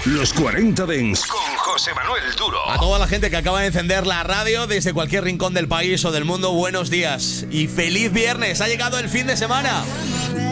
Los 40 Dents con José Manuel Duro. A toda la gente que acaba de encender la radio desde cualquier rincón del país o del mundo, buenos días y feliz viernes. Ha llegado el fin de semana.